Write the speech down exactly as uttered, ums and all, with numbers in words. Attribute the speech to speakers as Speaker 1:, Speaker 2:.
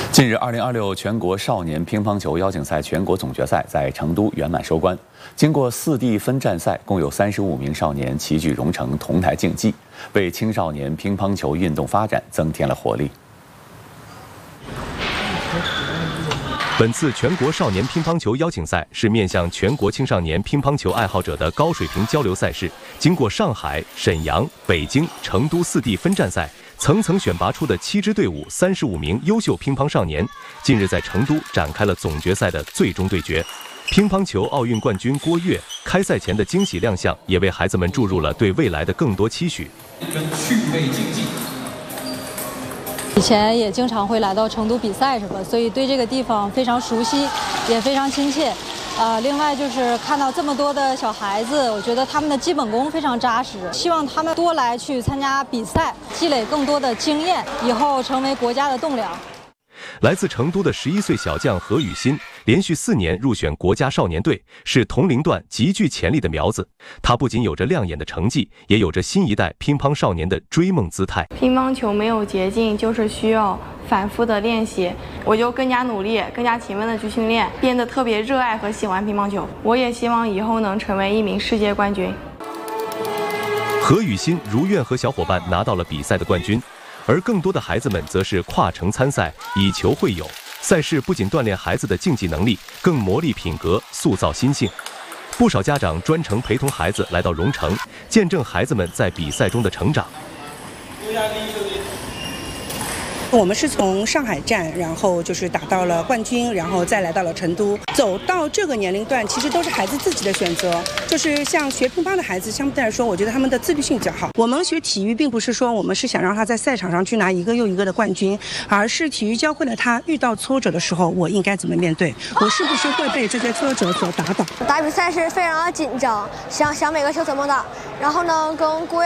Speaker 1: 近日，二零二六全国少年乒乓球邀请赛全国总决赛在成都圆满收官。经过四地分站赛，共有三十五名少年齐聚蓉城同台竞技，为青少年乒乓球运动发展增添了活力。
Speaker 2: 本次全国少年乒乓球邀请赛是面向全国青少年乒乓球爱好者的高水平交流赛事。经过上海、沈阳、北京、成都四地分站赛，层层选拔出的七支队伍，三十五名优秀乒乓少年，近日在成都展开了总决赛的最终对决。乒乓球奥运冠军郭跃开赛前的惊喜亮相，也为孩子们注入了对未来的更多期许。
Speaker 3: 趣味竞技。
Speaker 4: 以前也经常会来到成都比赛什么，所以对这个地方非常熟悉，也非常亲切。呃，另外就是看到这么多的小孩子，我觉得他们的基本功非常扎实，希望他们多来去参加比赛，积累更多的经验，以后成为国家的栋梁。
Speaker 2: 来自成都的十一岁小将何雨欣，连续四年入选国家少年队，是同龄段极具潜力的苗子。他不仅有着亮眼的成绩，也有着新一代乒乓少年的追梦姿态。
Speaker 5: 乒乓球没有捷径，就是需要反复的练习。我就更加努力，更加勤奋的去训练，变得特别热爱和喜欢乒乓球。我也希望以后能成为一名世界冠军。
Speaker 2: 何雨欣如愿和小伙伴拿到了比赛的冠军。而更多的孩子们则是跨城参赛，以球会友。赛事不仅锻炼孩子的竞技能力，更磨砺品格，塑造心性。不少家长专程陪同孩子来到蓉城，见证孩子们在比赛中的成长。
Speaker 6: 我们是从上海站，然后就是打到了冠军，然后再来到了成都。走到这个年龄段，其实都是孩子自己的选择。就是像学乒乓的孩子，相对来说，我觉得他们的自律性比较好。我们学体育，并不是说我们是想让他在赛场上去拿一个又一个的冠军，而是体育教会了他遇到挫折的时候，我应该怎么面对，我是不是会被这些挫折所打倒。
Speaker 7: 打比赛是非常的紧张，想想每个球怎么打，然后呢，跟郭